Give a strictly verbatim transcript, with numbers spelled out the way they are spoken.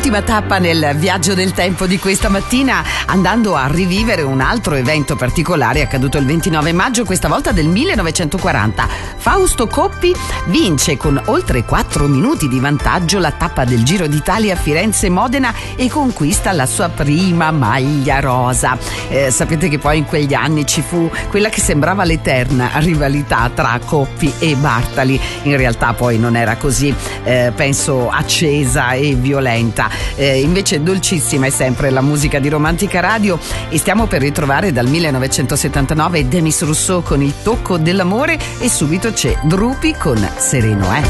L'ultima tappa nel viaggio del tempo di questa mattina, andando a rivivere un altro evento particolare accaduto il ventinove maggio, questa volta del millenovecentoquaranta. Fausto Coppi vince con oltre quattro minuti di vantaggio la tappa del Giro d'Italia Firenze-Modena e conquista la sua prima maglia rosa. Eh, sapete che poi in quegli anni ci fu quella che sembrava l'eterna rivalità tra Coppi e Bartali. In realtà poi non era così, eh, penso, accesa e violenta. Eh, invece dolcissima è sempre la musica di Romantica Radio, e stiamo per ritrovare dal millenovecentosettantanove Demis Rousseau con Il tocco dell'amore, e subito c'è Drupi con Sereno, eh.